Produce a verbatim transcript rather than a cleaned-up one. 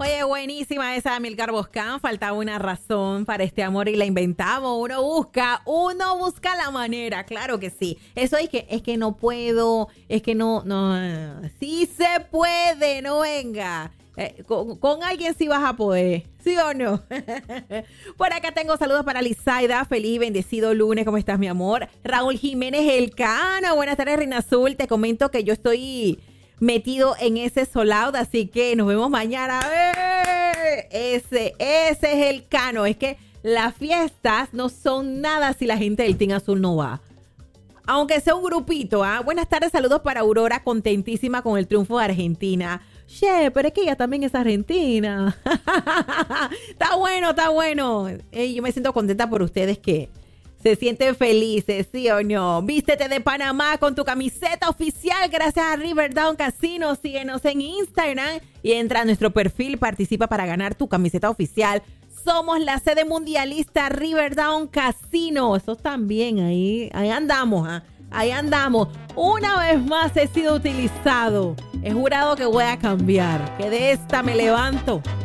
Oye, buenísima esa de Amílcar Boscán. Faltaba una razón para este amor y la inventamos. Uno busca, uno busca la manera, claro que sí. Eso es que, es que no puedo, es que no, no, sí se puede, no venga. Eh, con, con alguien sí vas a poder, ¿sí o no? Por acá tengo saludos para Lizaida. Feliz y bendecido lunes. ¿Cómo estás, mi amor? Raúl Jiménez Elcano. Buenas tardes, Reina Azul. Te comento que yo estoy metido en ese solado, así que nos vemos mañana. ¡Eh! Ese, ese es el Cano. Es que las fiestas no son nada si la gente del Team Azul no va. Aunque sea un grupito, ¿ah? ¿eh? Buenas tardes, saludos para Aurora, contentísima con el triunfo de Argentina. Che, pero es que ella también es argentina. Está bueno, está bueno. Eh, yo me siento contenta por ustedes que se sienten felices, ¿sí o no? Vístete de Panamá con tu camiseta oficial gracias a Riverdown Casino. Síguenos en Instagram y entra a nuestro perfil. Participa para ganar tu camiseta oficial. Somos la sede mundialista Riverdown Casino. Eso también, ahí, ahí andamos, ¿ah? ¿eh? Ahí andamos. Una vez más he sido utilizado. He jurado que voy a cambiar, que de esta me levanto.